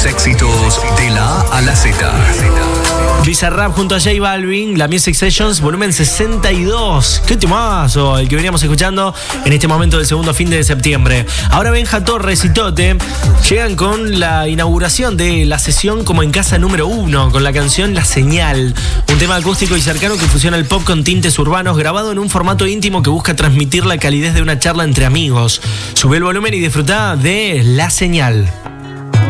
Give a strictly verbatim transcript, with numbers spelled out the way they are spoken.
éxitos de la A a la Z. Bizarrap junto a J Balvin, la Music Sessions, volumen sesenta y dos. ¡Qué temazo! El que veníamos escuchando en este momento del segundo fin de septiembre. Ahora Benja Torres y Tote llegan con la inauguración de la sesión Como en Casa número uno, con la canción La Señal. Un tema acústico y cercano que fusiona el pop con tintes urbanos, grabado en un formato íntimo que busca transmitir la calidez de una charla entre amigos. Sube el volumen y disfruta de La Señal.